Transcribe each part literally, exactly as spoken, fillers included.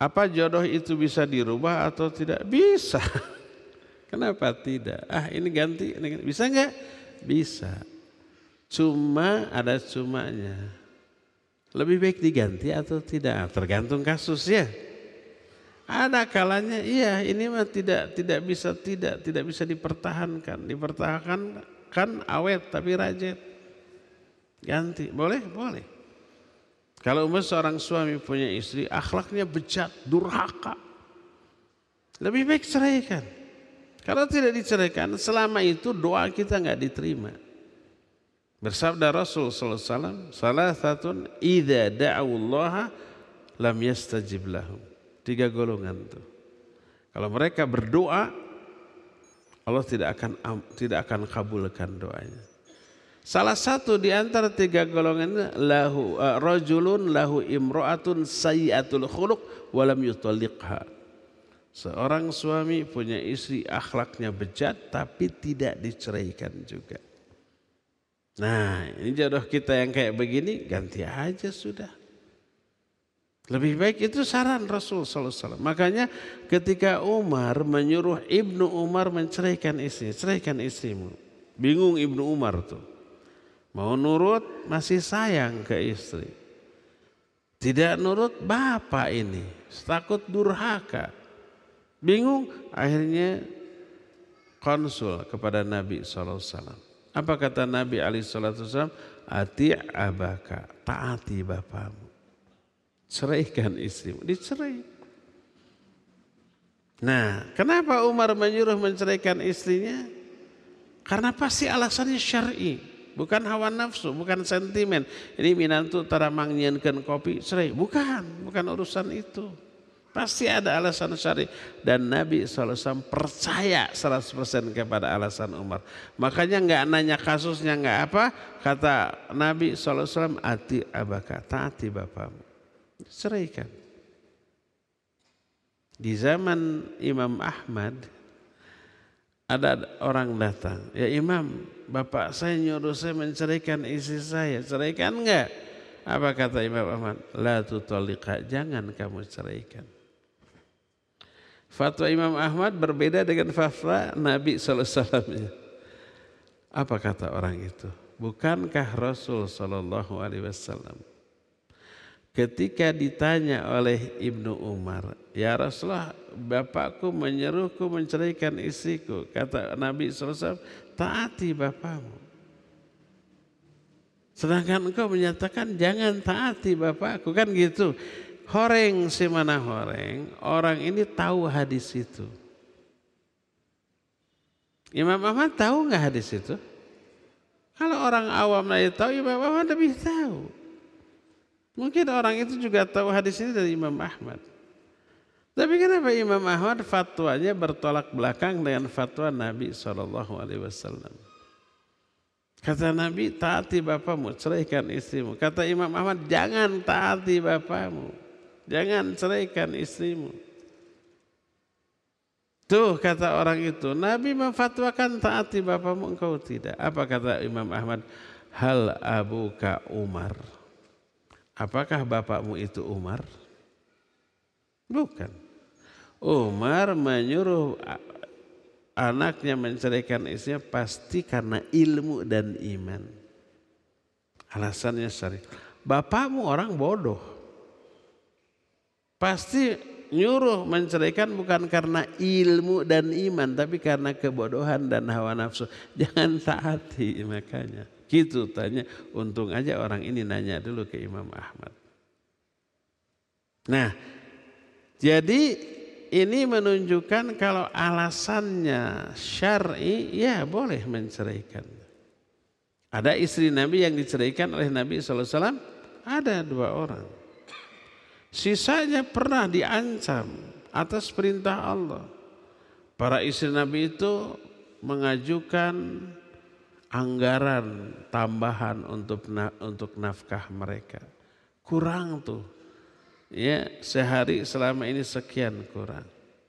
Apa jodoh itu bisa dirubah atau tidak? Bisa. Kenapa tidak? Ah ini ganti, ini ganti. Bisa nggak? Bisa. Cuma ada cumanya. Lebih baik diganti atau tidak? Tergantung kasusnya. Ada kalanya iya ini mah tidak tidak bisa tidak tidak bisa dipertahankan. Dipertahankan kan awet tapi rajin. Ganti. Boleh? Boleh. Kalau umpama seorang suami punya istri, akhlaknya bejat, durhaka, lebih baik ceraikan. Kalau tidak diceraikan, selama itu doa kita nggak diterima. Bersabda Rasul sallallahu alaihi wasallam, salasatun idza da'ullaha lam yastajib lahum. Tiga golongan tuh. Kalau mereka berdoa, Allah tidak akan tidak akan kabulkan doanya. Salah satu di antara tiga golongan ini lahu uh, rajulun lahu imra'atun sayyi'atul khuluq wa lam yutalliqha. Seorang suami punya istri akhlaknya bejat tapi tidak diceraikan juga. Nah, ini jodoh kita yang kayak begini ganti aja sudah. Lebih baik itu saran Rasul sallallahu alaihi wasallam. Makanya ketika Umar menyuruh Ibnu Umar menceraikan istrinya, ceraikan istrimu. Bingung Ibnu Umar tuh. Mau nurut masih sayang ke istri. Tidak nurut bapak ini. Takut durhaka. Bingung akhirnya konsul kepada Nabi shallallahu alaihi wasallam. Apa kata Nabi shallallahu alaihi wasallam? Ati' abaka. Taati bapamu. Ceraikan istrimu. Dicerai. Nah kenapa Umar menyuruh menceraikan istrinya? Karena pasti alasannya syar'i. Bukan hawa nafsu, bukan sentimen. Ini minantu tara mangnyeunkeun kopi, cerai. Bukan, bukan urusan itu. Pasti ada alasan syar'i. Dan Nabi shallallahu alaihi wasallam percaya seratus persen kepada alasan Umar. Makanya nggak nanya kasusnya nggak apa. Kata Nabi shallallahu alaihi wasallam, ati abaka, taati bapamu. Ceraikan. Di zaman Imam Ahmad, ada orang datang, ya Imam, bapak saya nyuruh saya menceraikan istri saya, ceraikan enggak? Apa kata Imam Ahmad? La tutalliqa, jangan kamu ceraikan. Fatwa Imam Ahmad berbeda dengan fatwa Nabi sallallahu alaihi wasallam. Apa kata orang itu? Bukankah Rasul sallallahu alaihi wasallam ketika ditanya oleh Ibnu Umar, ya Rasulullah, bapakku menyuruhku menceraikan istriku. Kata Nabi shallallahu alaihi wasallam, taati bapakmu. Sedangkan engkau menyatakan jangan taati bapakku, kan gitu. Horeng si mana horeng, orang ini tahu hadis itu. Imam Ahmad tahu nggak hadis itu? Kalau orang awam aja tahu, Imam Ahmad lebih tahu. Mungkin orang itu juga tahu hadis ini dari Imam Ahmad. Tapi kenapa Imam Ahmad fatwanya bertolak belakang dengan fatwa Nabi shallallahu alaihi wasallam? Kata Nabi, taati bapamu, ceraikan istrimu. Kata Imam Ahmad, jangan taati bapamu, jangan ceraikan istrimu. Tuh kata orang itu, Nabi memfatwakan taati bapamu, engkau tidak. Apa kata Imam Ahmad? Hal abuka Umar. Apakah bapakmu itu Umar? Bukan. Umar menyuruh anaknya menceraikan istrinya pasti karena ilmu dan iman. Alasannya syar'i. Bapakmu orang bodoh. Pasti nyuruh menceraikan bukan karena ilmu dan iman, tapi karena kebodohan dan hawa nafsu. Jangan taati makanya. Gitu tanya, untung aja orang ini nanya dulu ke Imam Ahmad. Nah, jadi ini menunjukkan kalau alasannya syar'i, ya boleh menceraikan. Ada istri Nabi yang diceraikan oleh Nabi shallallahu alaihi wasallam, ada dua orang. Sisanya pernah diancam atas perintah Allah. Para istri Nabi itu mengajukan anggaran tambahan untuk untuk nafkah mereka. Kurang tuh. Ya, sehari selama ini sekian kurang.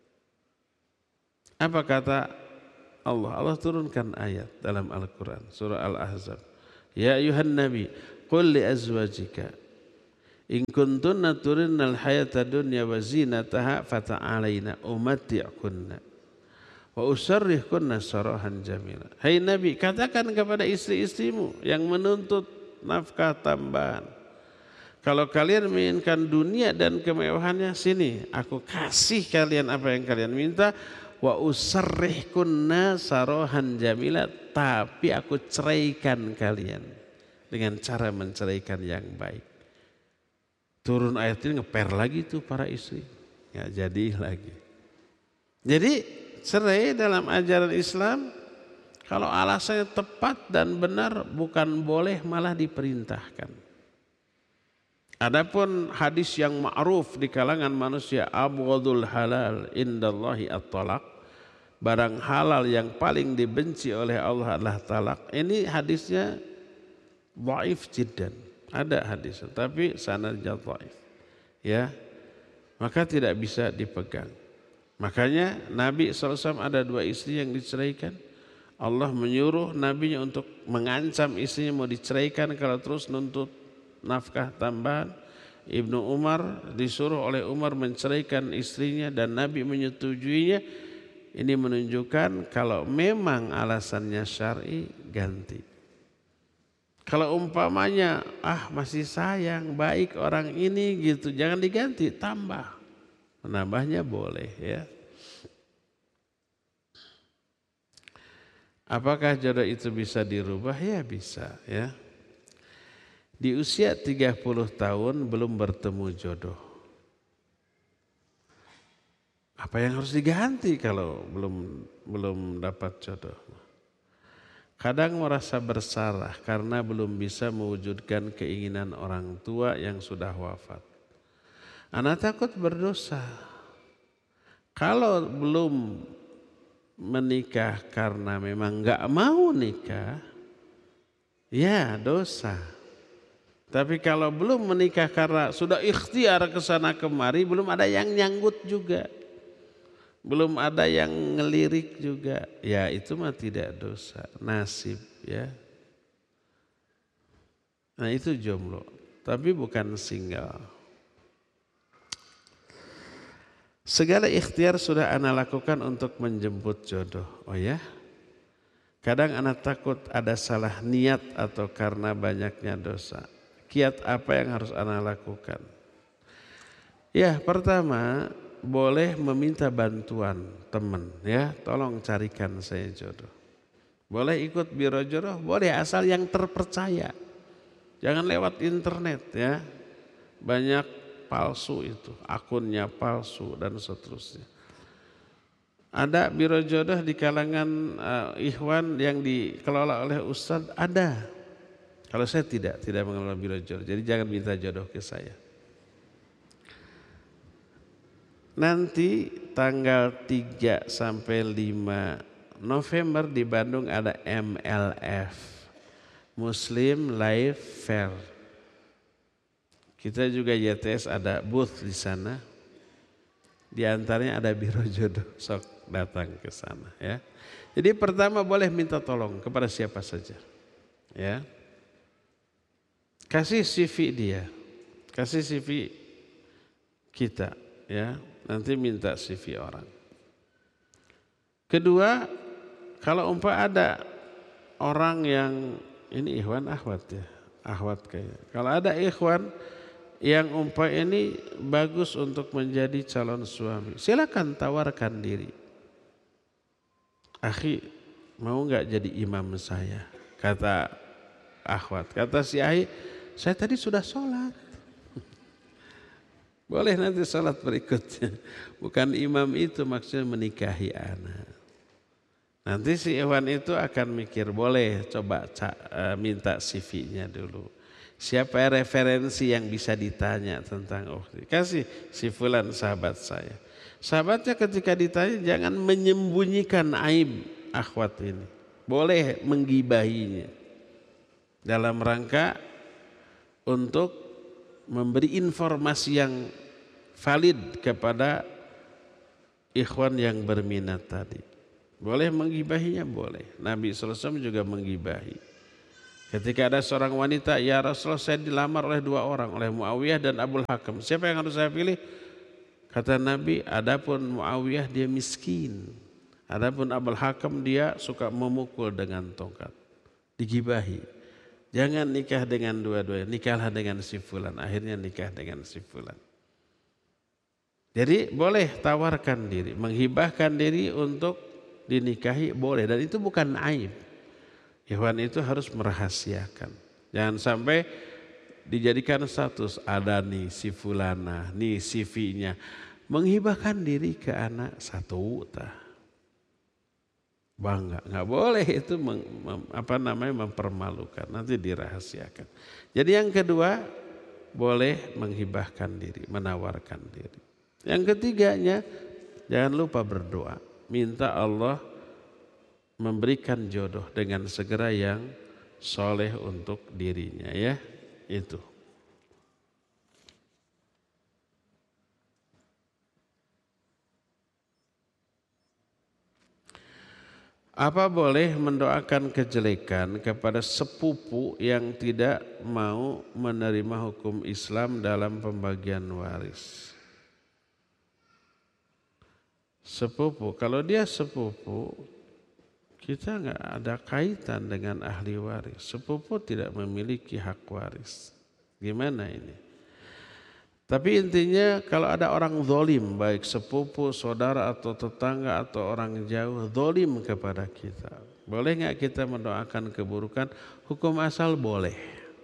Apa kata Allah? Allah turunkan ayat dalam Al-Quran surah Al-Ahzab. Ya ayuhan nabi, qul li azwajika In kuntunna turinnal hayata dunya wa zinataha fata'alaina umatti'kunna wa usarrihkunna sarahan jamila. Hai Nabi, katakan kepada istri-istrimu yang menuntut nafkah tambahan, kalau kalian menginginkan dunia dan kemewahannya, sini aku kasih kalian apa yang kalian minta. Wa usarrihkunna sarahan jamila, tapi aku ceraikan kalian dengan cara menceraikan yang baik. Turun ayat ini ngeper lagi tuh para istri, nggak jadi lagi. Jadi cerai dalam ajaran Islam kalau alasannya tepat dan benar bukan boleh, malah diperintahkan. Adapun hadis yang ma'ruf di kalangan manusia, abghadul halal indallahi at-talaq, barang halal yang paling dibenci oleh Allah adalah talak. Ini hadisnya dhaif jiddan. Ada hadis, tapi sanadnya dhaif. Ya, maka tidak bisa dipegang. Makanya Nabi shallallahu alaihi wasallam ada dua istri yang diceraikan. Allah menyuruh nabinya untuk mengancam istrinya mau diceraikan kalau terus nuntut nafkah tambahan. Ibnu Umar disuruh oleh Umar menceraikan istrinya dan Nabi menyetujuinya. Ini menunjukkan kalau memang alasannya syar'i, ganti. Kalau umpamanya ah masih sayang, baik orang ini gitu, jangan diganti, tambah. Menambahnya boleh ya. Apakah jodoh itu bisa dirubah? Ya bisa ya. Di usia tiga puluh tahun belum bertemu jodoh. Apa yang harus diganti kalau belum belum dapat jodoh? Kadang merasa bersalah karena belum bisa mewujudkan keinginan orang tua yang sudah wafat. Anak takut berdosa. Kalau belum menikah karena memang nggak mau nikah, ya dosa. Tapi kalau belum menikah karena sudah ikhtiar ke sana kemari, belum ada yang nyanggut juga. Belum ada yang ngelirik juga, ya itu mah tidak dosa, nasib ya. Nah itu jomblo, tapi bukan single. Segala ikhtiar sudah ana lakukan untuk menjemput jodoh, oh ya. Kadang ana takut ada salah niat atau karena banyaknya dosa. Kiat apa yang harus ana lakukan? Ya pertama, boleh meminta bantuan teman ya, tolong carikan saya jodoh. Boleh ikut biro jodoh, boleh asal yang terpercaya. Jangan lewat internet ya. Banyak palsu itu, akunnya palsu dan seterusnya. Ada biro jodoh di kalangan uh, ikhwan yang dikelola oleh ustadz, ada. Kalau saya tidak, tidak mengelola biro jodoh. Jadi jangan minta jodoh ke saya. Nanti tanggal tiga sampai lima November di Bandung ada M L F, Muslim Life Fair. Kita juga Y T S ada booth di sana. Di antaranya ada biro jodoh, sok datang ke sana ya. Jadi pertama boleh minta tolong kepada siapa saja. Ya. Kasih C V dia. Kasih C V kita ya. Nanti minta C V orang. Kedua, kalau umpah ada orang yang ini ikhwan akhwat ya, akhwat kayak. Kalau ada ikhwan yang umpah ini bagus untuk menjadi calon suami, silakan tawarkan diri. Akhi, mau nggak jadi imam saya? Kata akhwat, kata si Ahi, saya tadi sudah sholat. Boleh nanti salat berikutnya. Bukan imam itu maksudnya menikahi anak. Nanti si ikhwan itu akan mikir, boleh coba uh, minta C V-nya dulu. Siapa referensi yang bisa ditanya tentang oh kasih si fulan sahabat saya. Sahabatnya ketika ditanya jangan menyembunyikan aib akhwat ini. Boleh menggibahinya. Dalam rangka untuk memberi informasi yang valid kepada ikhwan yang berminat tadi. Boleh menggibahinya? Boleh. Nabi shallallahu alaihi wasallam juga menggibahi. Ketika ada seorang wanita, ya Rasulullah saya dilamar oleh dua orang, oleh Muawiyah dan Abul Hakam. Siapa yang harus saya pilih? Kata Nabi, adapun Muawiyah dia miskin. Adapun Abul Hakam dia suka memukul dengan tongkat. Digibahi. Jangan nikah dengan dua-duanya, nikahlah dengan si fulan. Akhirnya nikah dengan si fulan. Jadi boleh tawarkan diri, menghibahkan diri untuk dinikahi boleh. Dan itu bukan aib. Ikhwan itu harus merahasiakan. Jangan sampai dijadikan status ada nih si fulana, nih C V-nya. Menghibahkan diri ke anak satu tah. Bangga, nggak boleh itu meng, mem, apa namanya mempermalukan. Nanti dirahasiakan. Jadi yang kedua boleh menghibahkan diri, menawarkan diri. Yang ketiganya jangan lupa berdoa, minta Allah memberikan jodoh dengan segera yang soleh untuk dirinya ya itu. Apa boleh mendoakan kejelekan kepada sepupu yang tidak mau menerima hukum Islam dalam pembagian waris? Sepupu, kalau dia sepupu kita nggak ada kaitan dengan ahli waris. Sepupu tidak memiliki hak waris. Gimana ini? Tapi intinya kalau ada orang zalim, baik sepupu, saudara atau tetangga atau orang jauh zalim kepada kita, boleh nggak kita mendoakan keburukan? Hukum asal boleh.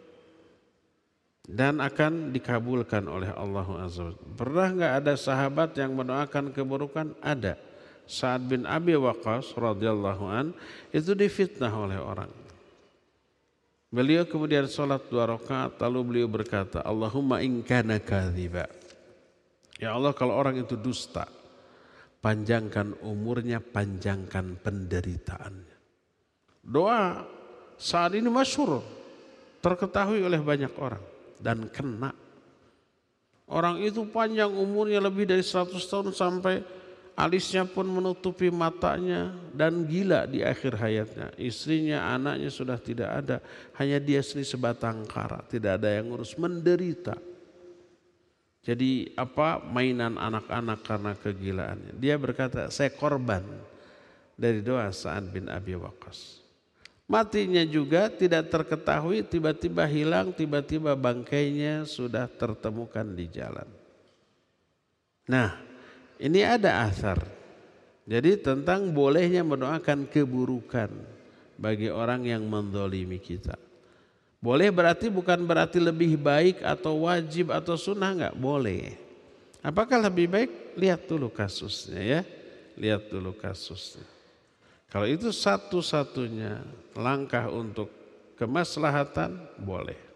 Dan akan dikabulkan oleh Allah Azza wa Jalla. Pernah nggak ada sahabat yang mendoakan keburukan? Ada. Sa'ad bin Abi Waqqas radhiyallahu an itu difitnah oleh orang. Beliau kemudian sholat dua rakaat lalu beliau berkata, Allahumma in kana kadhiba. Ya Allah kalau orang itu dusta, panjangkan umurnya, panjangkan penderitaannya. Doa saat ini masyhur, terketahui oleh banyak orang dan kena. Orang itu panjang umurnya lebih dari seratus tahun sampai alisnya pun menutupi matanya dan gila di akhir hayatnya. Istrinya, anaknya sudah tidak ada. Hanya dia sendiri sebatang kara. Tidak ada yang ngurus, menderita. Jadi apa mainan anak-anak karena kegilaannya. Dia berkata, saya korban dari doa Sa'ad bin Abi Waqqas. Matinya juga tidak terketahui, tiba-tiba hilang, tiba-tiba bangkainya sudah tertemukan di jalan. Nah, ini ada athar. Jadi tentang bolehnya mendoakan keburukan bagi orang yang menzalimi kita. Boleh berarti bukan berarti lebih baik atau wajib atau sunnah, enggak boleh. Apakah lebih baik? Lihat dulu kasusnya ya. Lihat dulu kasusnya. Kalau itu satu-satunya langkah untuk kemaslahatan boleh.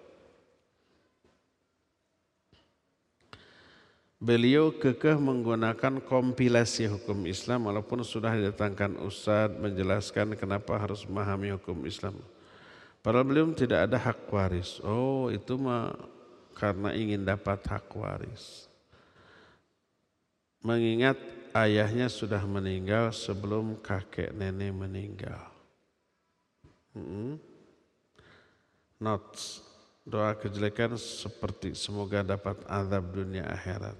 Beliau kekeh menggunakan kompilasi hukum Islam walaupun sudah didatangkan ustadz menjelaskan kenapa harus memahami hukum Islam. Padahal beliau tidak ada hak waris. Oh itu mah karena ingin dapat hak waris. Mengingat ayahnya sudah meninggal sebelum kakek nenek meninggal. Hmm. Notes. Doa kejelekan seperti semoga dapat azab dunia akhirat.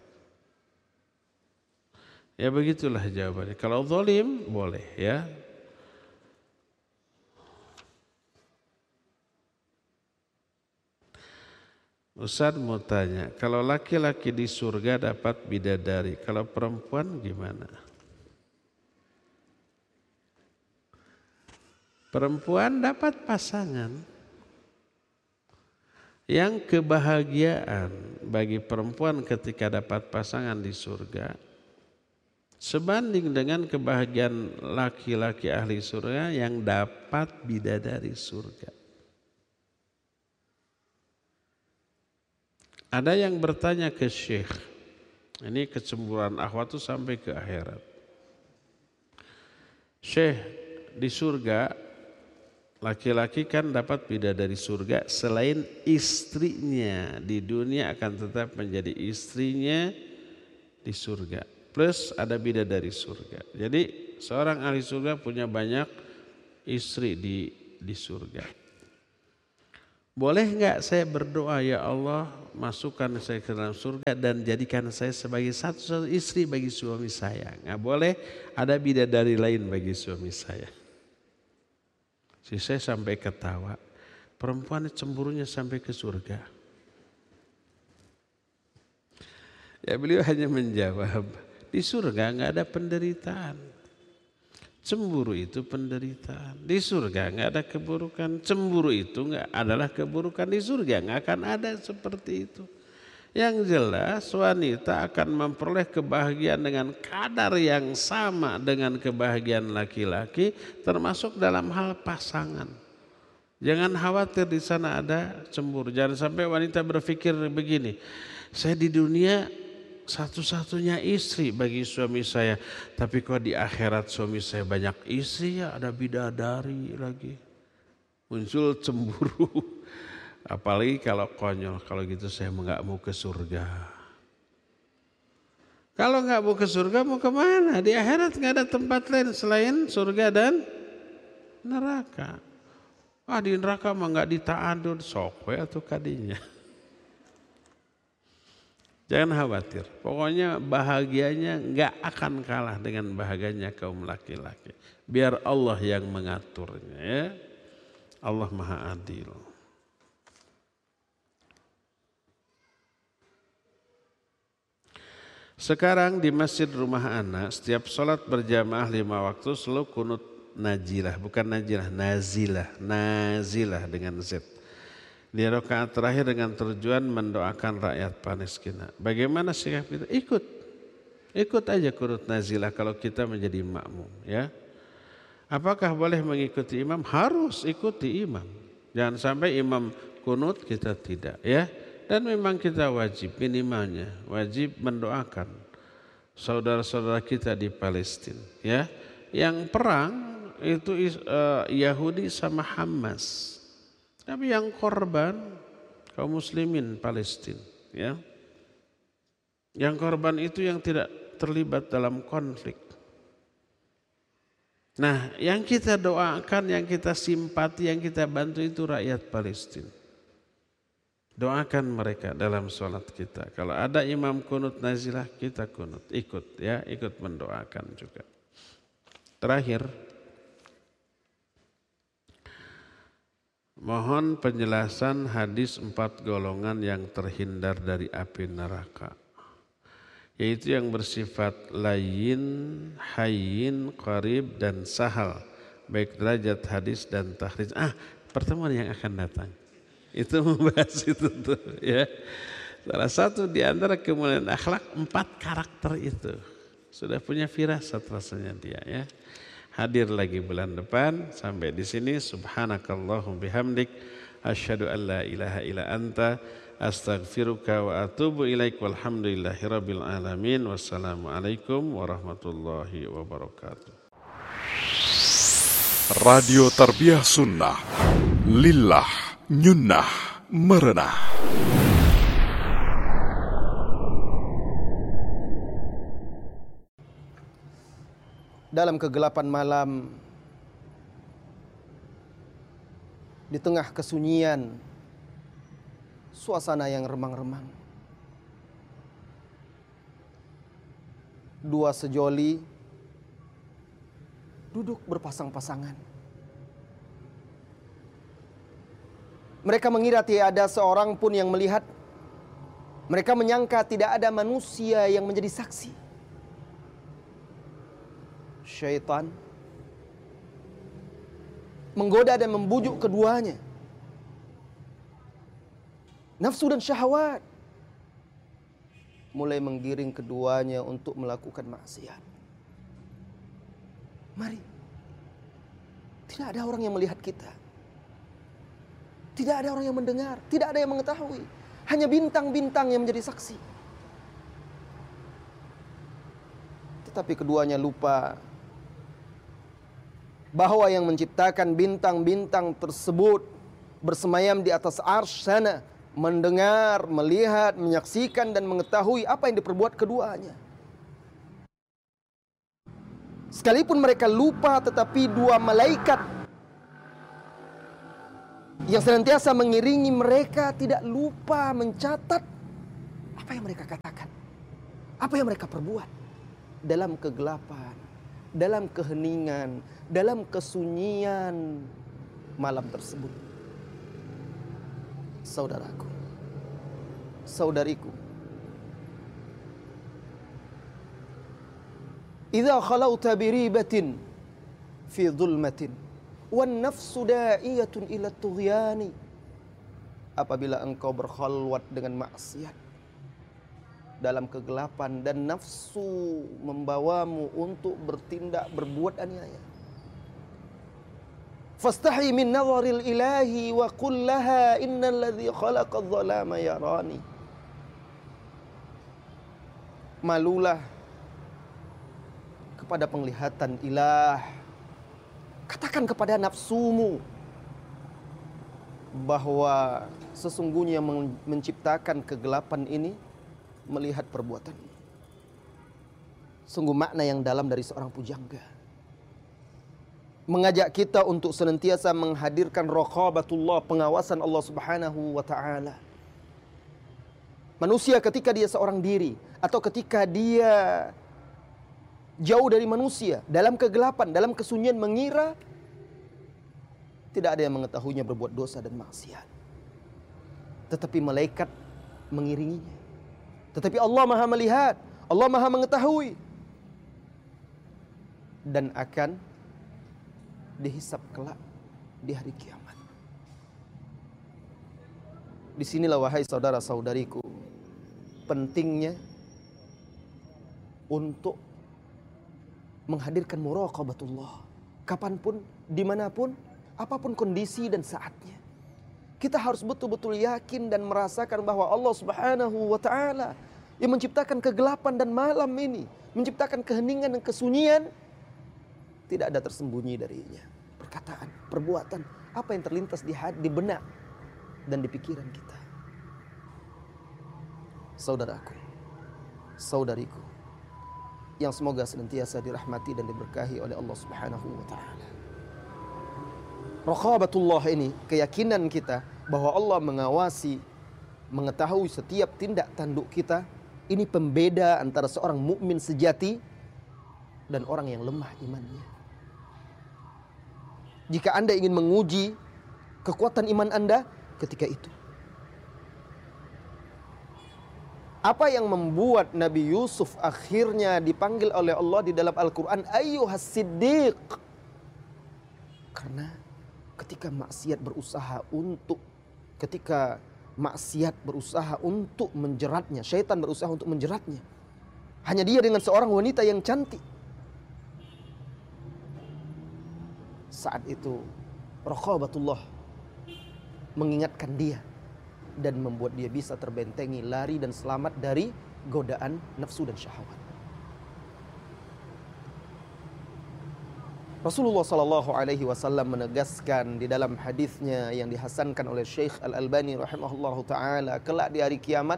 Ya begitulah jawabannya. Kalau zalim boleh ya. Ustaz mau tanya, kalau laki-laki di surga dapat bidadari, kalau perempuan gimana? Perempuan dapat pasangan. Yang kebahagiaan bagi perempuan ketika dapat pasangan di surga sebanding dengan kebahagiaan laki-laki ahli surga yang dapat bidadari surga. Ada yang bertanya ke Syekh, ini kecemburuan akhwat itu sampai ke akhirat. Syekh, di surga laki-laki kan dapat bidadari surga selain istrinya di dunia akan tetap menjadi istrinya di surga. Plus ada bidadari surga. Jadi seorang ahli surga punya banyak istri di di surga. Boleh nggak saya berdoa, ya Allah masukkan saya ke dalam surga dan jadikan saya sebagai satu-satu istri bagi suami saya. Nggak boleh ada bidadari lain bagi suami saya. Si saya sampai ketawa, perempuan cemburunya sampai ke surga. Ya beliau hanya menjawab, di surga nggak ada penderitaan. Cemburu itu penderitaan. Di surga nggak ada keburukan. Cemburu itu nggak adalah keburukan. Di surga nggak akan ada seperti itu. Yang jelas wanita akan memperoleh kebahagiaan dengan kadar yang sama dengan kebahagiaan laki-laki, termasuk dalam hal pasangan. Jangan khawatir di sana ada cemburu. Jangan sampai wanita berpikir begini, saya di dunia satu-satunya istri bagi suami saya, tapi kok di akhirat suami saya banyak istri, ya ada bidadari lagi. Muncul cemburu. Apalagi kalau konyol, kalau gitu saya nggak mau ke surga. Kalau nggak mau ke surga mau kemana? Di akhirat nggak ada tempat lain selain surga dan neraka. Ah di neraka mah nggak ditaadun, sokwe atau kadinya. Jangan khawatir, pokoknya bahagianya nggak akan kalah dengan bahagianya kaum laki-laki. Biar Allah yang mengaturnya, ya. Allah Maha Adil. Sekarang di Masjid Rumah Anak, setiap sholat berjamaah lima waktu selalu kunut nazilah, bukan nazilah, nazilah, nazilah dengan Z. Di rakaat terakhir dengan tujuan mendoakan rakyat Palestina. Bagaimana sikap kita? Ikut. Ikut aja kunut nazilah kalau kita menjadi makmum, ya. Apakah boleh mengikuti imam? Harus ikuti imam. Jangan sampai imam kunut kita tidak, ya. Dan memang kita wajib minimalnya wajib mendoakan saudara-saudara kita di Palestina, ya. Yang perang itu uh, Yahudi sama Hamas. Tapi yang korban kaum muslimin Palestina, ya. Yang korban itu yang tidak terlibat dalam konflik. Nah, yang kita doakan, yang kita simpati, yang kita bantu itu rakyat Palestina. Doakan mereka dalam sholat kita. Kalau ada imam kunut nazilah, kita kunut, ikut, ya, ikut mendoakan juga. Terakhir, mohon penjelasan hadis empat golongan yang terhindar dari api neraka. Yaitu yang bersifat layin, hayyin, qarib, dan sahal. Baik derajat hadis dan tahrij. Ah, pertemuan yang akan datang. Itu membahas itu tuh, ya. Salah satu di antara kemuliaan akhlak, empat karakter itu. Sudah punya firasat rasanya dia, ya. Hadir lagi bulan depan. Sampai di sini subhanakallahum bihamdik asyhadu an la ilaha illa anta astaghfiruka wa atubu ilaik walhamdulillahi rabbil alamin. Wassalamualaikum warahmatullahi wabarakatuh. Radio Tarbiyah Sunnah Lillah Nyunnah Merenah. Dalam kegelapan malam, di tengah kesunyian, suasana yang remang-remang, dua sejoli duduk berpasang-pasangan. Mereka mengira tidak ada seorang pun yang melihat. Mereka menyangka tidak ada manusia yang menjadi saksi. Syaitan menggoda dan membujuk keduanya. Nafsu dan syahwat mulai menggiring keduanya untuk melakukan maksiat. Mari, tidak ada orang yang melihat kita. Tidak ada orang yang mendengar, tidak ada yang mengetahui. Hanya bintang-bintang yang menjadi saksi. Tetapi keduanya lupa bahwa yang menciptakan bintang-bintang tersebut bersemayam di atas arsy sana, mendengar, melihat, menyaksikan dan mengetahui apa yang diperbuat keduanya. Sekalipun mereka lupa, tetapi dua malaikat yang senantiasa mengiringi mereka tidak lupa mencatat apa yang mereka katakan, apa yang mereka perbuat dalam kegelapan, dalam keheningan, dalam kesunyian malam tersebut. Saudaraku, saudariku, idza khalauta biribatin fi dhulmatin wan nafsu da'iyatun ila tughyani, apabila engkau berkhalwat dengan maksiat dalam kegelapan dan nafsu membawamu untuk bertindak berbuat aniaya, fastahi min nazaril ilahi wa qul laha innal ladzi khalaqadh dhalama yarani, malulah kepada penglihatan ilah. Katakan kepada nafsumu bahwa sesungguhnya yang menciptakan kegelapan ini melihat perbuatanmu. Sungguh makna yang dalam dari seorang pujangga, mengajak kita untuk senantiasa menghadirkan raqabatullah, pengawasan Allah Subhanahu wa taala. Manusia ketika dia seorang diri atau ketika dia jauh dari manusia, dalam kegelapan, dalam kesunyian, mengira tidak ada yang mengetahuinya berbuat dosa dan maksiat. Tetapi malaikat mengiringinya. Tetapi Allah Maha melihat, Allah Maha mengetahui, dan akan dihisab kelak di hari kiamat. Disinilah wahai saudara-saudariku, pentingnya untuk menghadirkan muraqabatullah kapanpun, dimanapun, apapun kondisi dan saatnya. Kita harus betul-betul yakin dan merasakan bahwa Allah Subhanahu wa taala yang menciptakan kegelapan dan malam ini, menciptakan keheningan dan kesunyian, tidak ada tersembunyi darinya. Perkataan, perbuatan, apa yang terlintas di hati, di benak dan di pikiran kita. Saudaraku, saudariku, yang semoga senantiasa dirahmati dan diberkahi oleh Allah Subhanahu wa taala. Raqabatullah ini, keyakinan kita bahwa Allah mengawasi, mengetahui setiap tindak tanduk kita, ini pembeda antara seorang mukmin sejati dan orang yang lemah imannya. Jika Anda ingin menguji kekuatan iman Anda ketika itu, apa yang membuat Nabi Yusuf akhirnya dipanggil oleh Allah di dalam Al-Quran ayyuhas siddiq? Karena ketika maksiat berusaha untuk ketika maksiat berusaha untuk menjeratnya, syaitan berusaha untuk menjeratnya, hanya dia dengan seorang wanita yang cantik. Saat itu raqabatullah mengingatkan dia dan membuat dia bisa terbentengi, lari dan selamat dari godaan nafsu dan syahwat. Rasulullah sallallahu alaihi wasallam menegaskan di dalam hadisnya yang dihasankan oleh Syekh Al-Albani rahimahullahu taala, kelak di hari kiamat,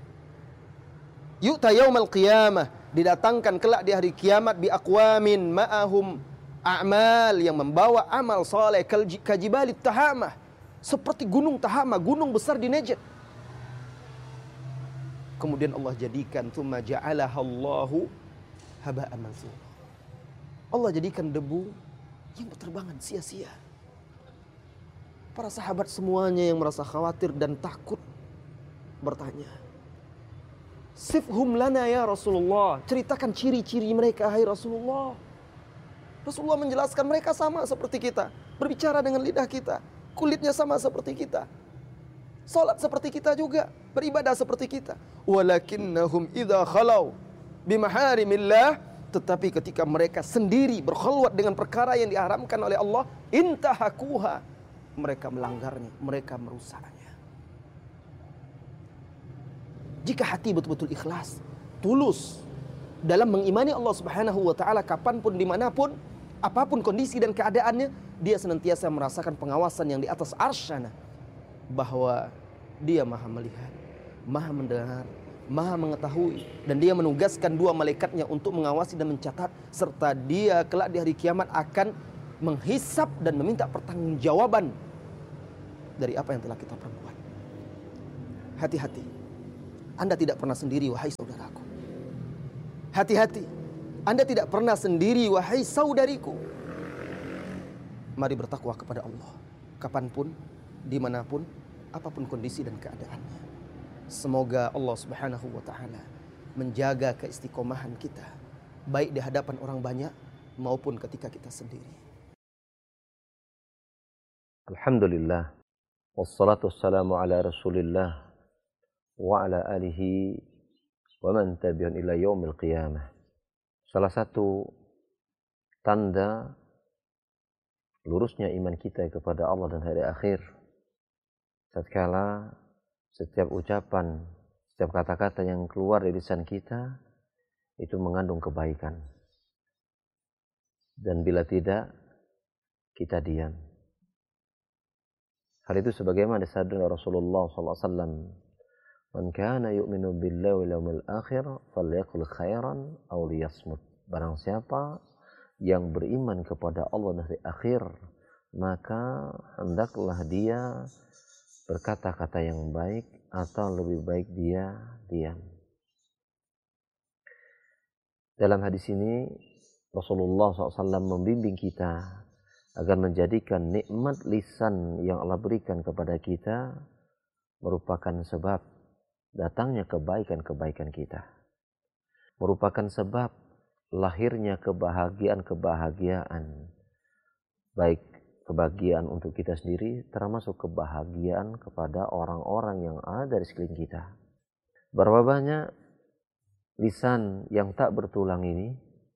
yu'ta yaumal qiyamah, didatangkan kelak di hari kiamat bi aqwamin ma'ahum a'mal, yang membawa amal saleh kajibalit tahamah, seperti gunung Tahama, gunung besar di Najd. Kemudian Allah jadikan tsumma ja'alahallahu haba'an mansura, Allah jadikan debu yang berterbangan sia-sia. Para sahabat semuanya yang merasa khawatir dan takut bertanya, sifhum lana ya Rasulullah, ceritakan ciri-ciri mereka hai Rasulullah. Rasulullah menjelaskan mereka sama seperti kita, berbicara dengan lidah kita, kulitnya sama seperti kita, salat seperti kita juga, beribadah seperti kita. Walakinnahum idza khalau bimaharimillah, tetapi ketika mereka sendiri berkhulwat dengan perkara yang diharamkan oleh Allah, intahakuha, mereka melanggarnya, mereka merusaknya. Jika hati betul-betul ikhlas, tulus dalam mengimani Allah Subhanahu wa taala, kapanpun, dimanapun, apapun kondisi dan keadaannya, dia senantiasa merasakan pengawasan yang di atas arsyana, bahwa dia maha melihat, maha mendengar, maha mengetahui, dan dia menugaskan dua malaikatnya untuk mengawasi dan mencatat, serta dia kelak di hari kiamat akan menghisap dan meminta pertanggungjawaban dari apa yang telah kita perbuat. Hati-hati, Anda tidak pernah sendiri wahai saudaraku. Hati-hati, Anda tidak pernah sendiri wahai saudariku. Mari bertakwa kepada Allah, kapanpun, dimanapun, apapun kondisi dan keadaannya. Semoga Allah Subhanahu wa Ta'ala menjaga keistiqomahan kita, baik di hadapan orang banyak maupun ketika kita sendiri. Alhamdulillah, wassalatu wassalamu ala Rasulillah wa ala alihi wa man tabi'un ila yaumil qiyamah. Salah satu tanda lurusnya iman kita kepada Allah dan hari akhir, tatkala setiap ucapan, setiap kata-kata yang keluar dari lisan kita itu mengandung kebaikan. Dan bila tidak, kita diam. Hal itu sebagaimana disabda Rasulullah sallallahu alaihi wasallam, "Man kana yu'minu billahi wal yawmil akhir falyaqul khairan aw liyasmut." Barang siapa yang beriman kepada Allah dan hari akhir, maka hendaklah dia berkata-kata yang baik atau lebih baik dia diam. Dalam hadis ini Rasulullah shallallahu alaihi wasallam membimbing kita agar menjadikan nikmat lisan yang Allah berikan kepada kita merupakan sebab datangnya kebaikan-kebaikan kita, merupakan sebab lahirnya kebahagiaan-kebahagiaan, baik kebahagiaan untuk kita sendiri, termasuk kebahagiaan kepada orang-orang yang ada di sekeliling kita. Berapa banyak lisan yang tak bertulang ini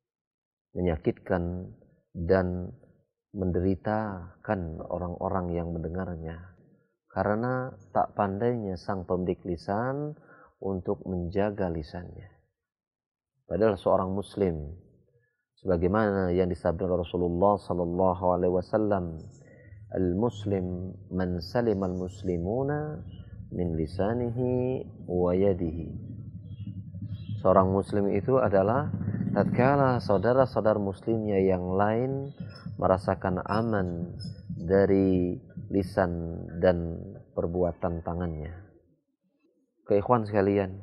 menyakitkan dan menderitakan orang-orang yang mendengarnya, karena tak pandainya sang pemilik lisan untuk menjaga lisannya. Padahal seorang muslim, sebagaimana yang disabda Rasulullah sallallahu alaihi wasallam, al-muslim man salimal muslimuna min lisanihi wa yadihi. Seorang muslim itu adalah tatkala saudara-saudara muslimnya yang lain merasakan aman dari lisan dan perbuatan tangannya. Keikhwan sekalian,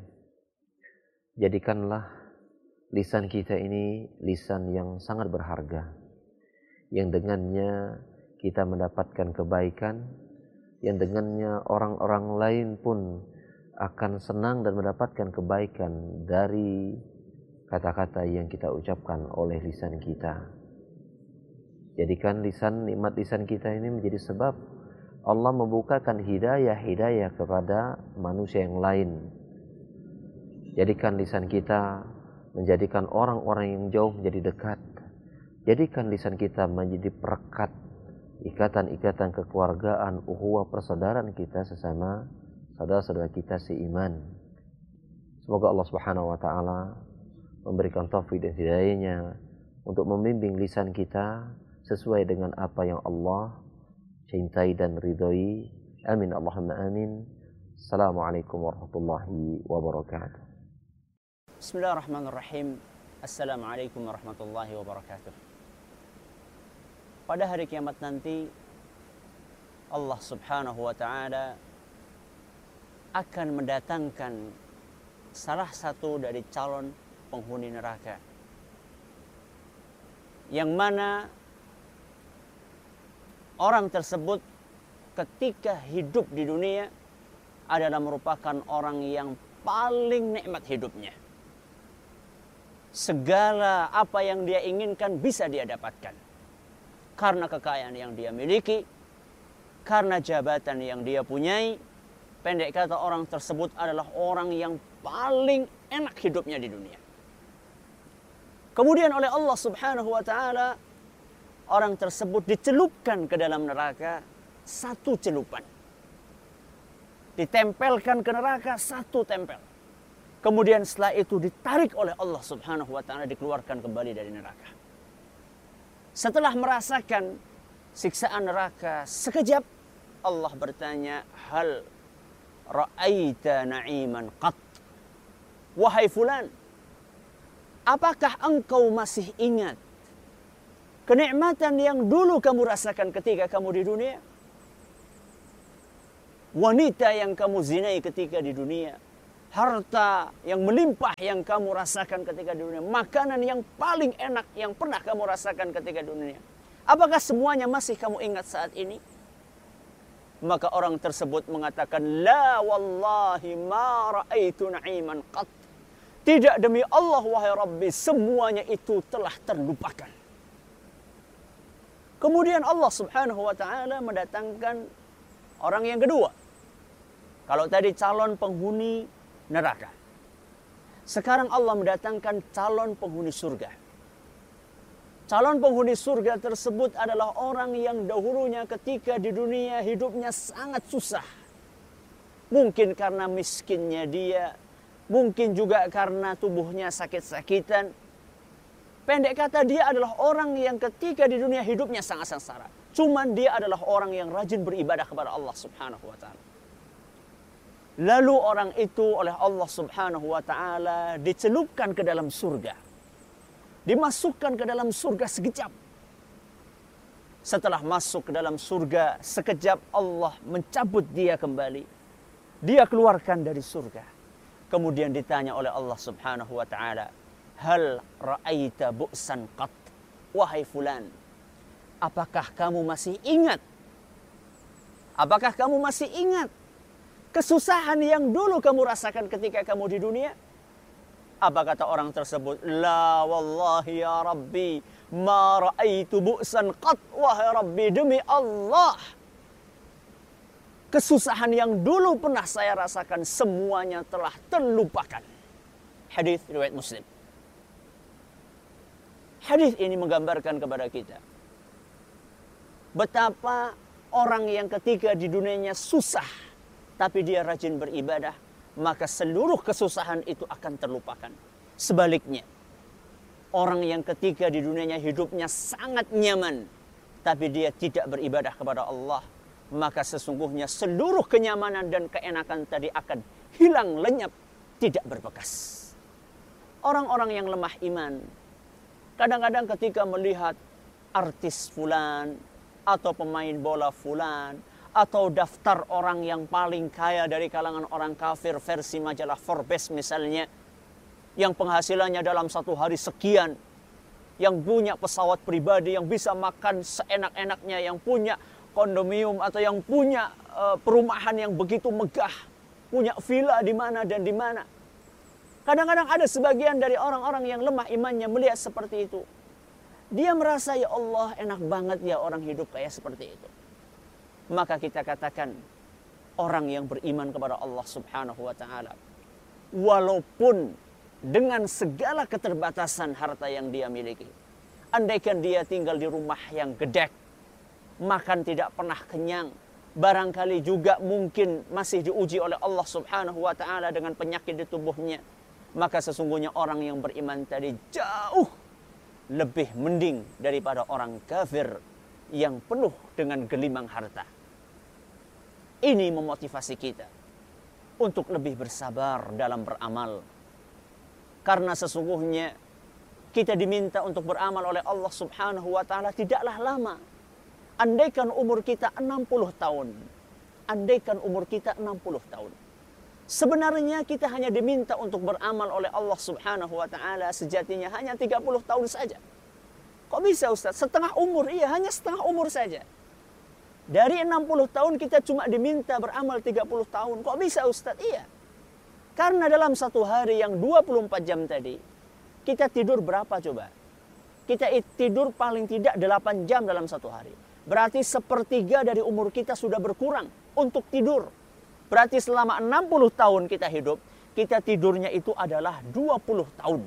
jadikanlah lisan kita ini lisan yang sangat berharga, yang dengannya kita mendapatkan kebaikan, yang dengannya orang-orang lain pun akan senang dan mendapatkan kebaikan dari kata-kata yang kita ucapkan oleh lisan kita. Jadikan lisan, nikmat lisan kita ini menjadi sebab Allah membukakan hidayah-hidayah kepada manusia yang lain. Jadikan lisan kita menjadikan orang-orang yang jauh menjadi dekat. Jadikan lisan kita menjadi perekat ikatan-ikatan kekeluargaan, ukhuwah persaudaraan kita sesama saudara-saudara kita seiman. Semoga Allah Subhanahu wa taala memberikan taufik dan hidayahnya untuk membimbing lisan kita sesuai dengan apa yang Allah cintai dan ridhoi. Amin Allahumma amin. Assalamualaikum warahmatullahi wabarakatuh. Bismillahirrahmanirrahim. Assalamualaikum warahmatullahi wabarakatuh. Pada hari kiamat nanti, Allah Subhanahu wa ta'ala akan mendatangkan salah satu dari calon penghuni neraka, yang mana orang tersebut ketika hidup di dunia adalah merupakan orang yang paling nikmat hidupnya. Segala apa yang dia inginkan bisa dia dapatkan karena kekayaan yang dia miliki, karena jabatan yang dia punyai. Pendek kata, orang tersebut adalah orang yang paling enak hidupnya di dunia. Kemudian oleh Allah Subhanahu wa ta'ala, orang tersebut dicelupkan ke dalam neraka satu celupan. Ditempelkan ke neraka satu tempel. Kemudian setelah itu ditarik oleh Allah Subhanahu wa ta'ala, dikeluarkan kembali dari neraka. Setelah merasakan siksaan neraka sekejap, Allah bertanya, hal ra'aita na'iman qat? Wahai fulan, apakah engkau masih ingat kenikmatan yang dulu kamu rasakan ketika kamu di dunia? wanita yang kamu zinai ketika di dunia, harta yang melimpah yang kamu rasakan ketika di dunia, makanan yang paling enak yang pernah kamu rasakan ketika di dunia. Apakah semuanya masih kamu ingat saat ini? Maka orang tersebut mengatakan, la wallahi ma ra'aitu na'iman qat. Tidak, demi Allah wahai Rabbi, semuanya itu telah terlupakan. Kemudian Allah Subhanahu wa taala mendatangkan orang yang kedua. Kalau tadi calon penghuni neraka, sekarang Allah mendatangkan calon penghuni surga. Calon penghuni surga tersebut adalah orang yang dahulunya ketika di dunia hidupnya sangat susah. Mungkin karena miskinnya dia, mungkin juga karena tubuhnya sakit-sakitan. Pendek kata, dia adalah orang yang ketika di dunia hidupnya sangat sengsara. Cuman dia adalah orang yang rajin beribadah kepada Allah Subhanahu wa taala. Lalu orang itu oleh Allah Subhanahu wa taala dicelupkan ke dalam surga. Dimasukkan ke dalam surga sekejap. Setelah masuk ke dalam surga sekejap, Allah mencabut dia kembali. Dia keluarkan dari surga. Kemudian ditanya oleh Allah Subhanahu wa taala, hal ra'aita bu'san qat? Wahai fulan, apakah kamu masih ingat? Apakah kamu masih ingat kesusahan yang dulu kamu rasakan ketika kamu di dunia? Apa kata orang tersebut? La wallahi ya Rabbi, ma ra'aitu bu'san qat. Wahai Rabbi, demi Allah, kesusahan yang dulu pernah saya rasakan semuanya telah terlupakan. Hadis riwayat Muslim. Hadis ini menggambarkan kepada kita betapa orang yang ketika di dunianya susah tapi dia rajin beribadah, maka seluruh kesusahan itu akan terlupakan. Sebaliknya, orang yang ketika di dunianya hidupnya sangat nyaman tapi dia tidak beribadah kepada Allah, maka sesungguhnya seluruh kenyamanan dan keenakan tadi akan hilang lenyap, tidak berbekas. Orang-orang yang lemah iman kadang-kadang ketika melihat artis fulan atau pemain bola fulan atau daftar orang yang paling kaya dari kalangan orang kafir versi majalah Forbes misalnya, yang penghasilannya dalam satu hari sekian, yang punya pesawat pribadi, yang bisa makan seenak-enaknya, yang punya kondominium atau yang punya uh, perumahan yang begitu megah, punya villa di mana dan di mana. Kadang-kadang ada sebagian dari orang-orang yang lemah imannya melihat seperti itu. Dia merasa, ya Allah, enak banget ya orang hidup kayak seperti itu. Maka kita katakan, orang yang beriman kepada Allah Subhanahu wa taala, walaupun dengan segala keterbatasan harta yang dia miliki, andaikan dia tinggal di rumah yang gedek, makan tidak pernah kenyang, barangkali juga mungkin masih diuji oleh Allah Subhanahu wa taala dengan penyakit di tubuhnya, maka sesungguhnya orang yang beriman tadi jauh lebih mending daripada orang kafir yang penuh dengan gelimang harta. Ini memotivasi kita untuk lebih bersabar dalam beramal. Karena sesungguhnya kita diminta untuk beramal oleh Allah Subhanahu wa taala tidaklah lama. Andaikan umur kita enam puluh tahun, andaikan umur kita enam puluh tahun, sebenarnya kita hanya diminta untuk beramal oleh Allah Subhanahu wa taala sejatinya hanya tiga puluh tahun saja. Kok bisa Ustaz? Setengah umur? Iya, hanya setengah umur saja. Dari enam puluh tahun kita cuma diminta beramal tiga puluh tahun. Kok bisa Ustaz? Iya. Karena dalam satu hari yang dua puluh empat jam tadi, kita tidur berapa coba? Kita tidur paling tidak delapan jam dalam satu hari. Berarti sepertiga dari umur kita sudah berkurang untuk tidur. Berarti selama enam puluh tahun kita hidup, kita tidurnya itu adalah dua puluh tahun.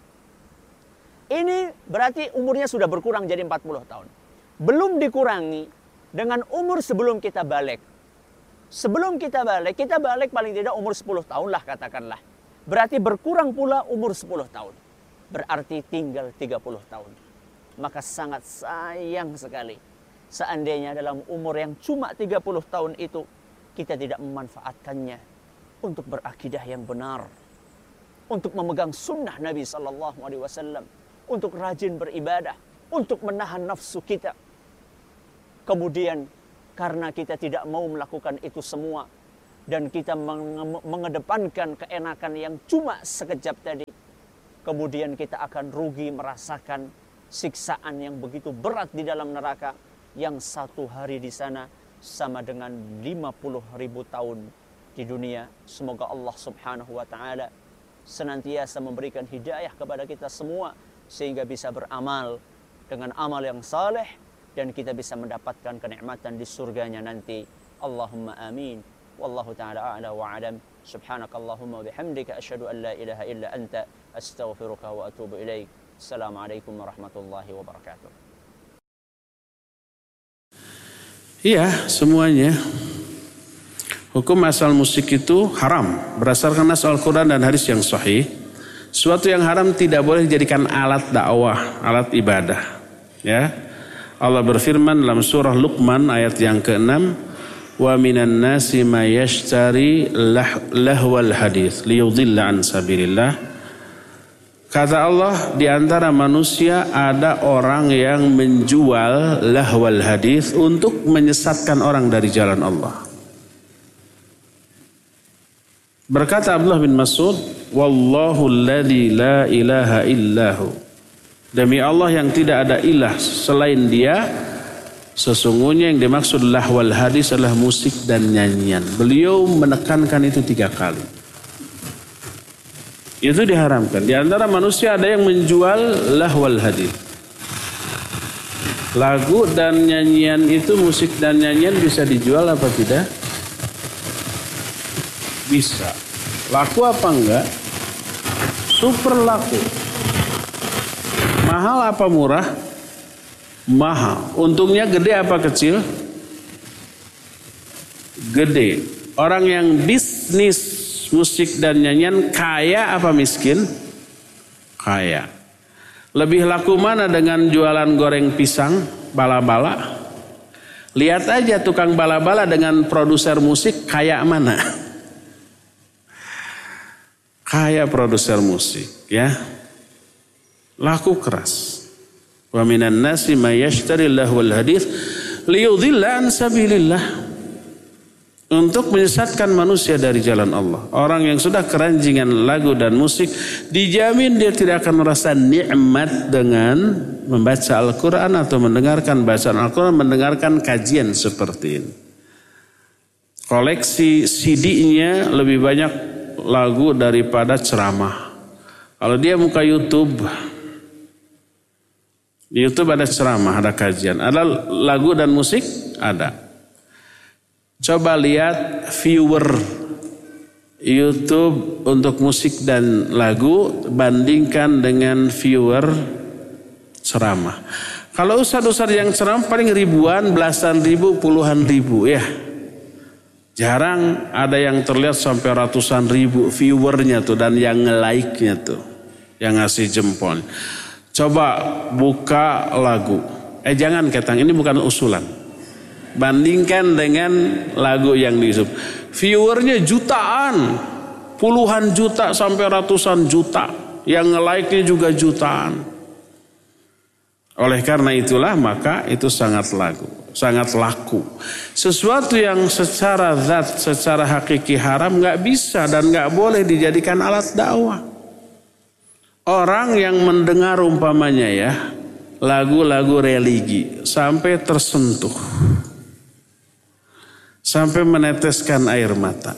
Ini berarti umurnya sudah berkurang jadi empat puluh tahun. Belum dikurangi dengan umur sebelum kita balik. Sebelum kita balik, kita balik paling tidak umur sepuluh tahun lah katakanlah. Berarti berkurang pula umur sepuluh tahun. Berarti tinggal tiga puluh tahun. Maka sangat sayang sekali seandainya dalam umur yang cuma tiga puluh tahun itu kita tidak memanfaatkannya untuk berakidah yang benar, untuk memegang sunnah Nabi Sallallahu Alaihi Wasallam, untuk rajin beribadah, untuk menahan nafsu kita. Kemudian karena kita tidak mau melakukan itu semua dan kita mengedepankan keenakan yang cuma sekejap tadi, kemudian kita akan rugi merasakan siksaan yang begitu berat di dalam neraka, yang satu hari di sana sama dengan lima puluh ribu tahun di dunia. Semoga Allah Subhanahu wa taala senantiasa memberikan hidayah kepada kita semua sehingga bisa beramal dengan amal yang saleh dan kita bisa mendapatkan kenikmatan di surganya nanti. Allahumma amin. Wallahu taala a'la wa a'lam. Subhanakallahumma bihamdika asyhadu an la ilaha illa anta astaghfiruka wa atubu ilaik. Assalamualaikum warahmatullahi wabarakatuh. Iya, semuanya. Hukum asal musik itu haram berdasarkan nas Al-Quran dan hadis yang sahih. Suatu yang haram tidak boleh dijadikan alat dakwah, alat ibadah. Ya, Allah berfirman dalam surah Luqman ayat yang keenam, wa minan nasi may yashtari lahwal hadits liyudilla an sabilillah. Kata Allah, di antara manusia ada orang yang menjual lahwal hadits untuk menyesatkan orang dari jalan Allah. Berkata Abdullah bin Mas'ud, wallahu alladzi la ilaha illahu. Demi Allah yang tidak ada ilah selain Dia, sesungguhnya yang dimaksud lahwal hadits adalah musik dan nyanyian. Beliau menekankan itu tiga kali. Itu diharamkan. Di antara manusia ada yang menjual lahwal hadits. Lagu dan nyanyian itu, musik dan nyanyian bisa dijual apa tidak? Bisa. Laku apa enggak? Super laku. Mahal apa murah? Mahal. Untungnya gede apa kecil? Gede. Orang yang bisnis musik dan nyanyian kaya apa miskin? Kaya. Lebih laku mana dengan jualan goreng pisang, bala-bala? Lihat aja tukang bala-bala dengan produser musik kaya mana? Kaya produser musik, ya. Laku keras. Wa minan nasi may yashtari lahwal hadits liyudilla an sabilillah. Untuk menyesatkan manusia dari jalan Allah. Orang yang sudah keranjingan lagu dan musik, dijamin dia tidak akan merasa nikmat dengan membaca Al-Quran atau mendengarkan bacaan Al-Quran, mendengarkan kajian seperti ini. Koleksi C D-nya lebih banyak lagu daripada ceramah. Kalau dia buka YouTube, di YouTube ada ceramah, ada kajian, ada lagu dan musik, ada. Coba lihat viewer YouTube untuk musik dan lagu, bandingkan dengan viewer ceramah. Kalau ustadz-ustadz yang ceramah paling ribuan, belasan ribu, puluhan ribu ya. Jarang ada yang terlihat sampai ratusan ribu viewernya tuh dan yang nge-like-nya tuh, yang ngasih jempol. Coba buka lagu. Eh jangan ketang, ini bukan usulan. Bandingkan dengan lagu yang di YouTube. Viewernya jutaan, puluhan juta sampai ratusan juta. Yang nge-like-nya juga jutaan. Oleh karena itulah maka itu sangat lagu, sangat laku. Sesuatu yang secara zat, secara hakiki haram gak bisa dan gak boleh dijadikan alat dakwah. Orang yang mendengar umpamanya ya, lagu-lagu religi sampai tersentuh, sampai meneteskan air mata.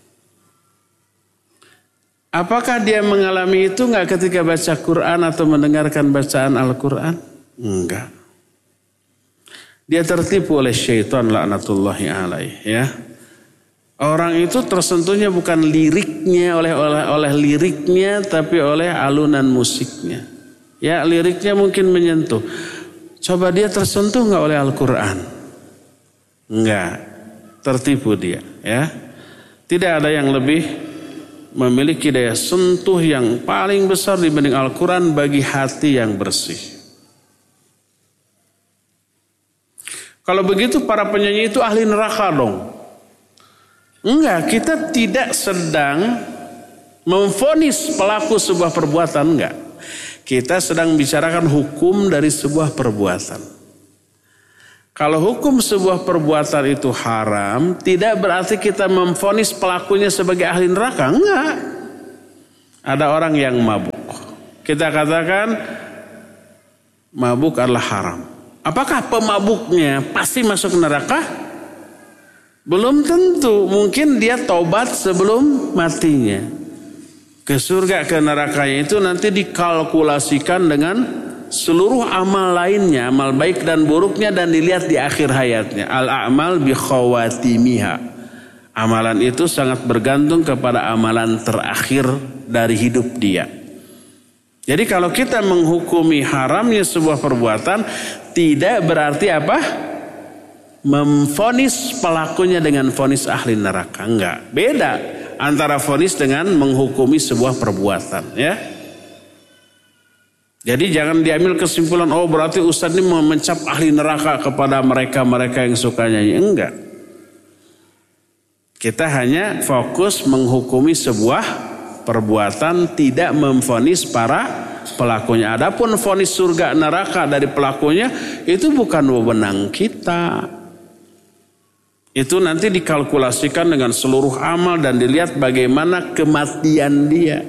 Apakah dia mengalami itu enggak ketika baca Quran atau mendengarkan bacaan Al-Quran? Enggak. Dia tertipu oleh syaitan laknatullahi alaih ya. Orang itu tersentuhnya bukan liriknya oleh oleh oleh liriknya tapi oleh alunan musiknya. Ya, liriknya mungkin menyentuh. Coba dia tersentuh enggak oleh Al-Quran? Enggak. Tertipu dia ya. Tidak ada yang lebih memiliki daya sentuh yang paling besar dibanding Al-Quran bagi hati yang bersih. Kalau begitu para penyanyi itu ahli neraka dong. Enggak, kita tidak sedang memvonis pelaku sebuah perbuatan, enggak. Kita sedang bicarakan hukum dari sebuah perbuatan. Kalau hukum sebuah perbuatan itu haram, tidak berarti kita memvonis pelakunya sebagai ahli neraka. Enggak. Ada orang yang mabuk. Kita katakan mabuk adalah haram. Apakah pemabuknya pasti masuk neraka? Belum tentu. Mungkin dia taubat sebelum matinya. Ke surga ke nerakanya itu nanti dikalkulasikan dengan seluruh amal lainnya, amal baik dan buruknya, dan dilihat di akhir hayatnya. Al-a'mal bi khawatimiha. Amalan itu sangat bergantung kepada amalan terakhir dari hidup dia. Jadi kalau kita menghukumi haramnya sebuah perbuatan, tidak berarti apa? Memvonis pelakunya dengan vonis ahli neraka. Enggak. Beda antara vonis dengan menghukumi sebuah perbuatan, ya. Jadi jangan diambil kesimpulan, oh berarti Ustaz ini memencap ahli neraka kepada mereka-mereka yang suka nyanyi. Enggak. Kita hanya fokus menghukumi sebuah perbuatan, tidak memvonis para pelakunya. Adapun vonis surga neraka dari pelakunya, itu bukan wewenang kita. Itu nanti dikalkulasikan dengan seluruh amal dan dilihat bagaimana kematian dia.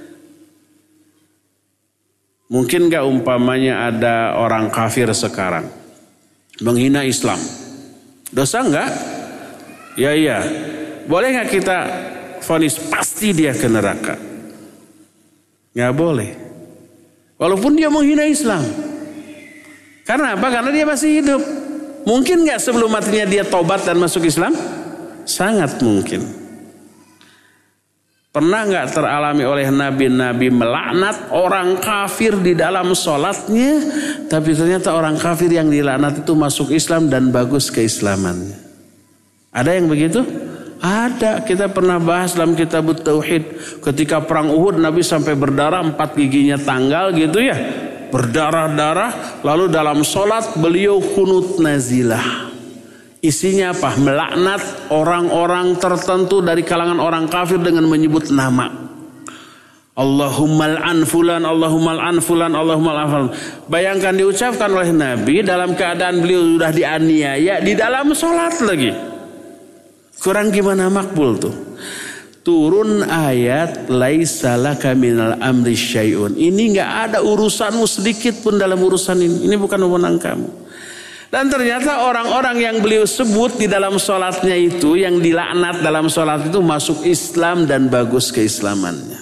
Mungkin gak umpamanya ada orang kafir sekarang menghina Islam, dosa enggak? Ya iya. Boleh gak kita vonis pasti dia ke neraka? Gak boleh. Walaupun dia menghina Islam. Karena apa? Karena dia masih hidup. Mungkin gak sebelum matinya dia tobat dan masuk Islam? Sangat mungkin. Pernah nggak teralami oleh nabi-nabi melaknat orang kafir di dalam sholatnya, tapi ternyata orang kafir yang dilaknat itu masuk Islam dan bagus keislamannya? Ada yang begitu? Ada. Kita pernah bahas dalam kitab Tauhid. Ketika perang Uhud, Nabi sampai berdarah, empat giginya tanggal gitu ya, berdarah-darah. Lalu dalam sholat beliau kunut nazilah. Isinya apa? Melaknat orang-orang tertentu dari kalangan orang kafir dengan menyebut nama. Allahumma al'an fulan, Allahumma al'an fulan, Allahumma al'an fulan. Bayangkan diucapkan oleh Nabi dalam keadaan beliau sudah dianiaya di dalam sholat lagi. Kurang gimana makbul tuh? Turun ayat laisa laka minal amri syai'un. Ini enggak ada urusanmu sedikit pun dalam urusan ini. Ini bukan wewenang kamu. Dan ternyata orang-orang yang beliau sebut di dalam sholatnya itu, yang dilaknat dalam sholat itu masuk Islam dan bagus keislamannya.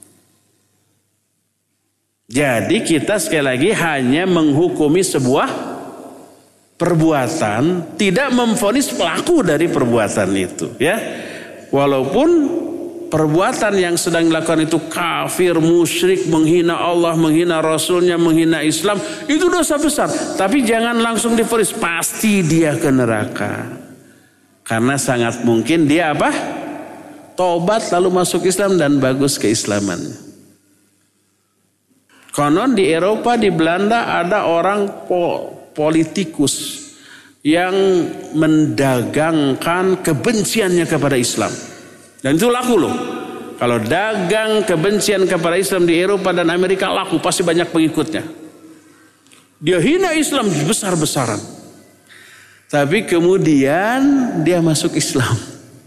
Jadi kita sekali lagi hanya menghukumi sebuah perbuatan, tidak memvonis pelaku dari perbuatan itu, ya. Walaupun perbuatan yang sedang dilakukan itu kafir, musyrik, menghina Allah, menghina Rasulnya, menghina Islam, itu dosa besar. Tapi jangan langsung divonis pasti dia ke neraka. Karena sangat mungkin dia apa? Tobat lalu masuk Islam dan bagus keislamannya. Konon di Eropa, di Belanda ada orang po- politikus yang mendagangkan kebenciannya kepada Islam. Dan itu laku loh. Kalau dagang kebencian kepada Islam di Eropa dan Amerika laku, pasti banyak pengikutnya. Dia hina Islam besar-besaran. Tapi kemudian dia masuk Islam.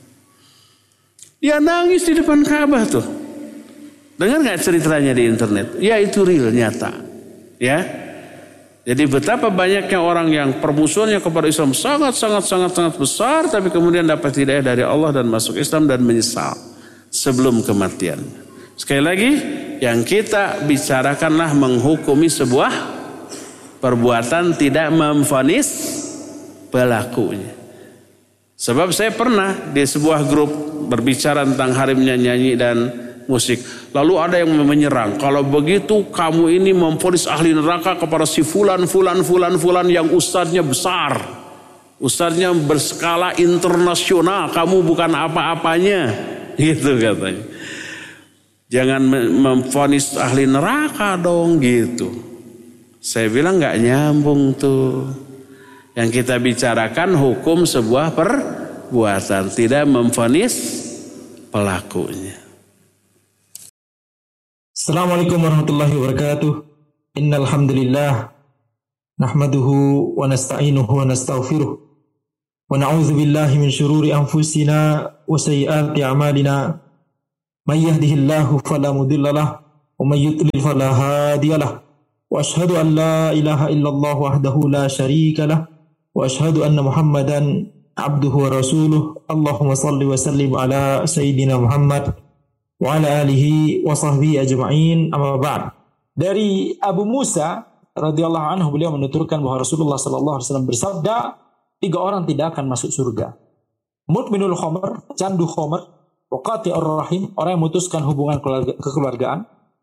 Dia nangis di depan Ka'bah tuh. Dengar gak ceritanya di internet? Ya itu real, nyata. Ya. Jadi betapa banyaknya orang yang permusuhannya kepada Islam sangat-sangat-sangat-sangat besar, tapi kemudian dapat hidayah dari Allah dan masuk Islam dan menyesal sebelum kematian. Sekali lagi, yang kita bicarakanlah menghukumi sebuah perbuatan, tidak memvonis pelakunya. Sebab saya pernah di sebuah grup berbicara tentang haramnya nyanyi dan musik. Lalu ada yang menyerang, kalau begitu kamu ini memvonis ahli neraka kepada si fulan, fulan, fulan, fulan yang ustadznya besar. Ustadznya berskala internasional, kamu bukan apa-apanya. Gitu katanya. Jangan memvonis ahli neraka dong gitu. Saya bilang gak nyambung tuh. Yang kita bicarakan hukum sebuah perbuatan, tidak memvonis pelakunya. Assalamualaikum warahmatullahi wabarakatuh. Innal hamdalillah nahmaduhu wa nasta'inuhu wa nastaghfiruh wa na'udzu billahi min shururi anfusina wa sayyiati a'malina may yahdihillahu fala mudilla lahu wa may yudlil fala hadiya lahu wa ashhadu an la ilaha illallah wahdahu la syarika lahu wa ashhadu anna Muhammadan abduhu wa rasuluh. Allahumma salli wa sallim ala sayyidina Muhammad wa ala alihi wa sahbihi ajma'in, amma ba'd. Dari Abu Musa radhiyallahu anhu, beliau menuturkan bahwa Rasulullah sallallahu alaihi wasallam bersabda, tiga orang tidak akan masuk surga: mudminul khamr, candu khamr, wa qati'ur rahim, orang yang memutuskan hubungan keluarga, kekeluargaan,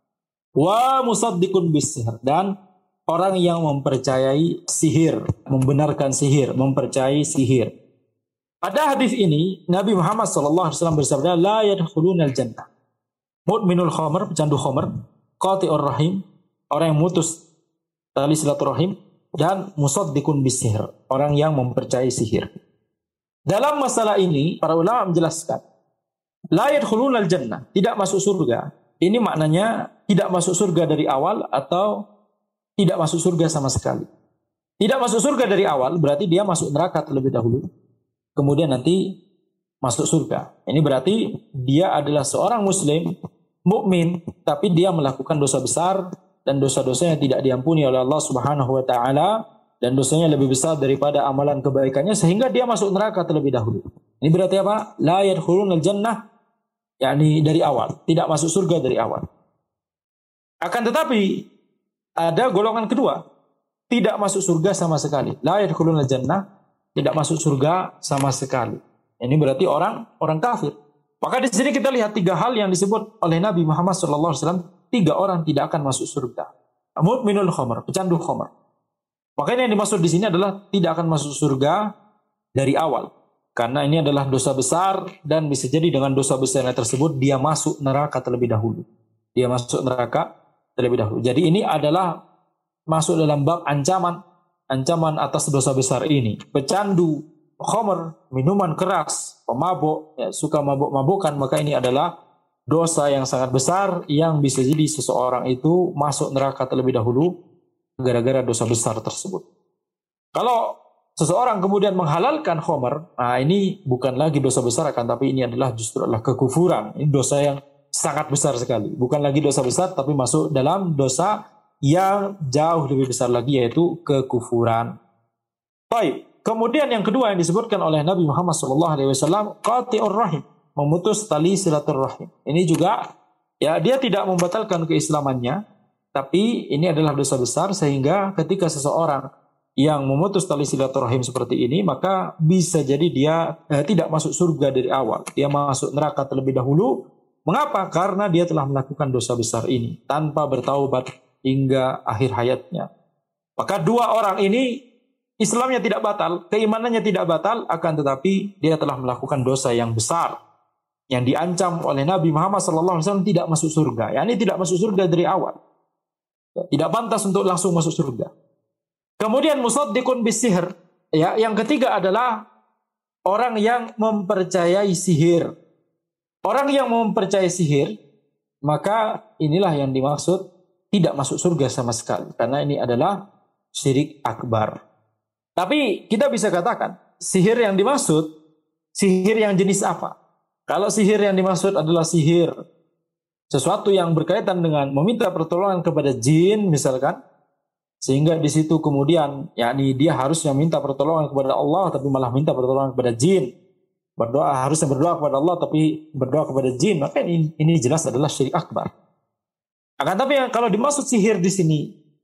wa musaddiqun bis-sihr, dan orang yang mempercayai sihir, membenarkan sihir, mempercayai sihir. Pada hadis ini Nabi Muhammad sallallahu alaihi wasallam bersabda, la yadkhulunal jannah. Mudminul khamr, pecandu khamr, qati'ur rahim, orang yang memutus tali silaturahim, dan musaddiqun bisihir, orang yang mempercayai sihir. Dalam masalah ini para ulama menjelaskan, la yadkhulunal jannah, tidak masuk surga. Ini maknanya tidak masuk surga dari awal atau tidak masuk surga sama sekali. Tidak masuk surga dari awal berarti dia masuk neraka terlebih dahulu, kemudian nanti masuk surga. Ini berarti dia adalah seorang muslim, mukmin, tapi dia melakukan dosa besar dan dosa-dosanya tidak diampuni oleh Allah Subhanahu wa taala, dan dosanya lebih besar daripada amalan kebaikannya sehingga dia masuk neraka terlebih dahulu. Ini berarti apa? La yadkhulunal jannah, yakni dari awal, tidak masuk surga dari awal. Akan tetapi ada golongan kedua, tidak masuk surga sama sekali. La yadkhulunal jannah, tidak masuk surga sama sekali. Ini berarti orang orang kafir. Maka di sini kita lihat tiga hal yang disebut oleh Nabi Muhammad shallallahu alaihi wasallam, tiga orang tidak akan masuk surga. Mudminul khamr, pecandu khamr. Makanya yang dimaksud di sini adalah tidak akan masuk surga dari awal, karena ini adalah dosa besar dan bisa jadi dengan dosa besar tersebut dia masuk neraka terlebih dahulu. Dia masuk neraka terlebih dahulu. Jadi ini adalah masuk dalam bab ancaman. Ancaman atas dosa besar ini. Pecandu khamr, minuman keras, pemabuk, ya, suka mabuk-mabukan, maka ini adalah dosa yang sangat besar yang bisa jadi seseorang itu masuk neraka terlebih dahulu gara-gara dosa besar tersebut. Kalau seseorang kemudian menghalalkan khamr, nah ini bukan lagi dosa besar, akan tapi ini adalah justru adalah kekufuran. Ini dosa yang sangat besar sekali. Bukan lagi dosa besar, tapi masuk dalam dosa yang jauh lebih besar lagi, yaitu kekufuran. Baik. Kemudian yang kedua yang disebutkan oleh Nabi Muhammad shallallahu alaihi wasallam, qati'ur rahim, memutus tali silaturahim. Ini juga ya dia tidak membatalkan keislamannya, tapi ini adalah dosa besar sehingga ketika seseorang yang memutus tali silaturahim seperti ini, maka bisa jadi dia eh, tidak masuk surga dari awal. Dia masuk neraka terlebih dahulu. Mengapa? Karena dia telah melakukan dosa besar ini tanpa bertaubat hingga akhir hayatnya. Maka dua orang ini Islamnya tidak batal, keimanannya tidak batal, akan tetapi dia telah melakukan dosa yang besar yang diancam oleh Nabi Muhammad shallallahu alaihi wasallam tidak masuk surga. Ya, ini tidak masuk surga dari awal. Ya, tidak pantas untuk langsung masuk surga. Kemudian musaddiqun bis-sihr. Ya, yang ketiga adalah orang yang mempercayai sihir. Orang yang mempercayai sihir, maka inilah yang dimaksud tidak masuk surga sama sekali, karena ini adalah syirik akbar. Tapi kita bisa katakan sihir yang dimaksud sihir yang jenis apa? Kalau sihir yang dimaksud adalah sihir sesuatu yang berkaitan dengan meminta pertolongan kepada jin misalkan, sehingga di situ kemudian yakni dia harusnya minta pertolongan kepada Allah tapi malah minta pertolongan kepada jin. Berdoa harusnya berdoa kepada Allah tapi berdoa kepada jin, maka ini, ini jelas adalah syirik akbar. Akan tapi kalau dimaksud sihir di sini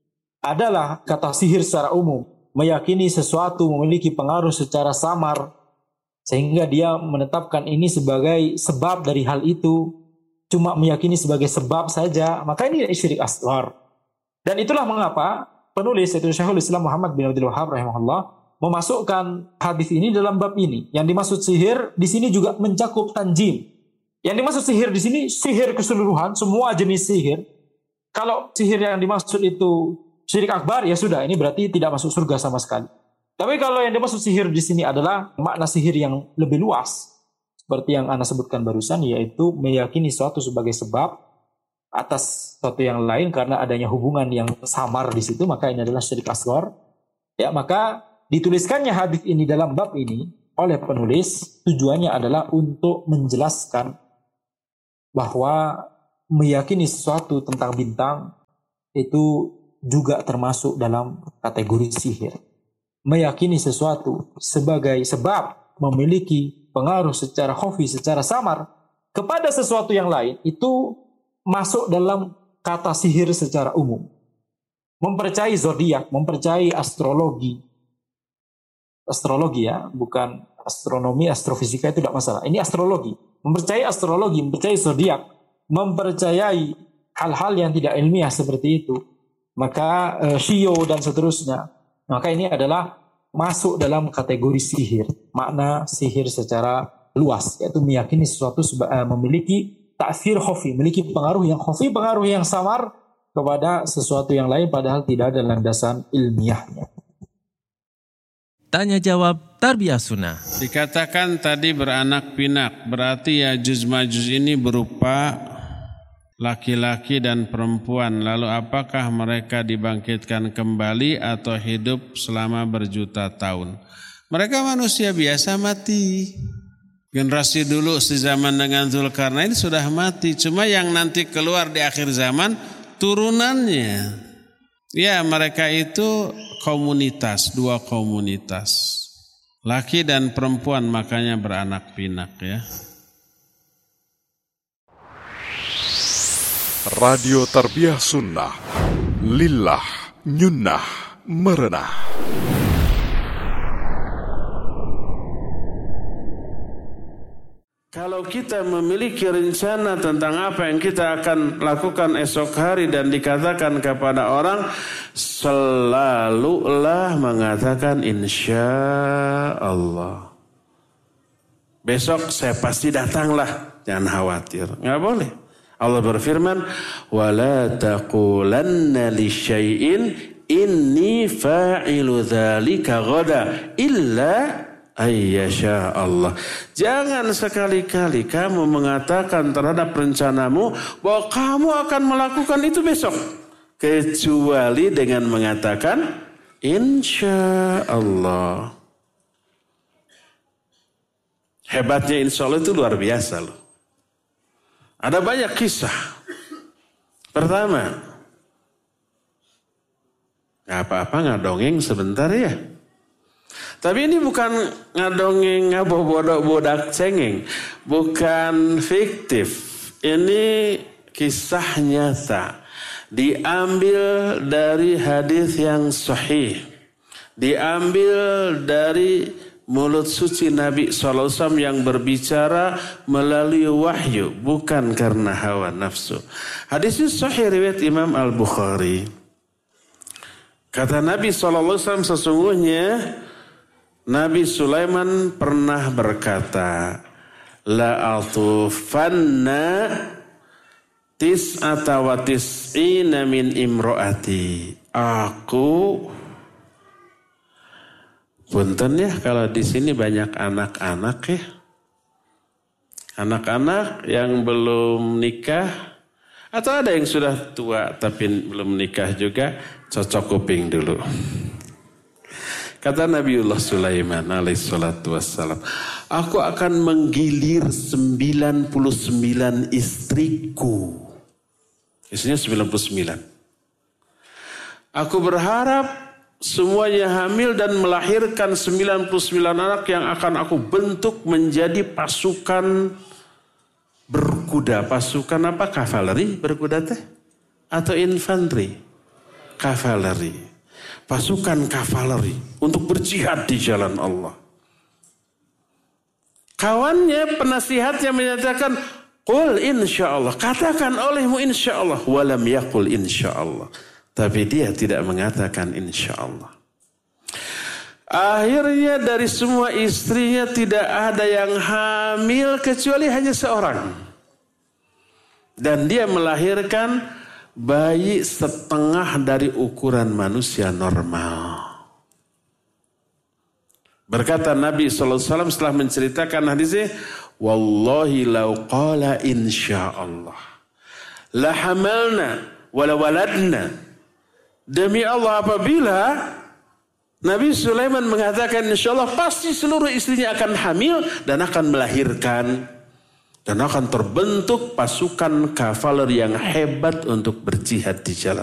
adalah kata sihir secara umum, meyakini sesuatu memiliki pengaruh secara samar sehingga dia menetapkan ini sebagai sebab dari hal itu, cuma meyakini sebagai sebab saja, maka ini syirik asghar. Dan itulah mengapa penulis yaitu Syekhul Islam Muhammad bin Abdul Wahhab rahimahullah memasukkan hadis ini dalam bab ini. Yang dimaksud sihir di sini juga mencakup tanjim. Yang dimaksud sihir di sini sihir keseluruhan, semua jenis sihir. Kalau sihir yang dimaksud itu syirik akbar, ya sudah, ini berarti tidak masuk surga sama sekali. Tapi kalau yang dimaksud sihir di sini adalah makna sihir yang lebih luas, seperti yang Anda sebutkan barusan, yaitu meyakini suatu sebagai sebab atas suatu yang lain karena adanya hubungan yang samar di situ, maka ini adalah syirik asghar. Ya, maka dituliskannya hadis ini dalam bab ini oleh penulis tujuannya adalah untuk menjelaskan bahwa meyakini sesuatu tentang bintang itu juga termasuk dalam kategori sihir. Meyakini sesuatu sebagai sebab memiliki pengaruh secara khafi, secara samar kepada sesuatu yang lain, itu masuk dalam kata sihir secara umum. Mempercayai zodiak, mempercayai astrologi. Astrologi ya, bukan astronomi, astrofisika itu tidak masalah. Ini astrologi. Mempercayai astrologi, mempercayai zodiak, mempercayai hal-hal yang tidak ilmiah seperti itu. Maka uh, shio dan seterusnya. Maka ini adalah masuk dalam kategori sihir. Makna sihir secara luas, yaitu meyakini sesuatu seba, uh, memiliki ta'thir khafi, memiliki pengaruh yang khafi, pengaruh yang samar kepada sesuatu yang lain padahal tidak ada landasan ilmiahnya. Tanya jawab Tarbiyah Sunnah. Dikatakan tadi beranak pinak, berarti Ya'juj Ma'juj ini berupa laki-laki dan perempuan. Lalu apakah mereka dibangkitkan kembali atau hidup selama berjuta tahun? Mereka manusia biasa mati. Generasi dulu sezaman dengan Dzulkarnain sudah mati. Cuma yang nanti keluar di akhir zaman turunannya. Ya, mereka itu komunitas, dua komunitas. Laki dan perempuan, makanya beranak pinak ya. Radio Tarbiyah Sunnah, Lillah, Nyunnah, Merenah. Kalau kita memiliki rencana tentang apa yang kita akan lakukan esok hari dan dikatakan kepada orang, selalulah mengatakan insya Allah. Besok saya pasti datanglah, jangan khawatir. Nggak boleh. Allah berfirman, wala taqulanna li syai'in inni fa'ilu dzalika ghada illa ayyasha Allah. Jangan sekali-kali kamu mengatakan terhadap rencanamu bahwa kamu akan melakukan itu besok, kecuali dengan mengatakan insya Allah. Hebatnya insya Allah itu luar biasa loh. Ada banyak kisah. Pertama, nggak apa-apa ngadongeng sebentar ya. Tapi ini bukan ngadongeng ngabobodak cengeng, bukan fiktif. Ini kisah nyata, diambil dari hadis yang sahih, diambil dari mulut suci Nabi shallallahu alaihi wasallam yang berbicara melalui wahyu, bukan karena hawa nafsu. Hadis ini sahih riwayat Imam Al-Bukhari. Kata Nabi shallallahu alaihi wasallam, sesungguhnya Nabi Sulaiman pernah berkata, la atufanna tis'ata wa tis'ina min imro'ati. Aku, punten ya kalau di sini banyak anak-anak ya. Anak-anak yang belum nikah atau ada yang sudah tua tapi belum nikah juga, cocok kuping dulu. Kata Nabiullah Sulaiman alaihissalatu wassalam, aku akan menggilir sembilan puluh sembilan istriku. Isinya sembilan puluh sembilan. Aku berharap semuanya hamil dan melahirkan sembilan puluh sembilan anak yang akan aku bentuk menjadi pasukan berkuda. Pasukan apa? Kavaleri berkuda teh? Atau infanteri? Kavaleri. Pasukan kavaleri untuk berjihad di jalan Allah. Kawannya, penasihatnya menyatakan, qul insyaallah, katakan olehmu insyaallah. Walam yaqul insyaallah. Tapi dia tidak mengatakan insyaallah. Akhirnya dari semua istrinya tidak ada yang hamil kecuali hanya seorang. Dan dia melahirkan bayi setengah dari ukuran manusia normal. Berkata Nabi shallallahu alaihi wasallam setelah menceritakan hadisnya, wallahi law qala insyaallah la hamalna wala waladna. Demi Allah, apabila Nabi Sulaiman mengatakan insya Allah pasti seluruh istrinya akan hamil dan akan melahirkan. Dan akan terbentuk pasukan kavaler yang hebat untuk berjihad di jalan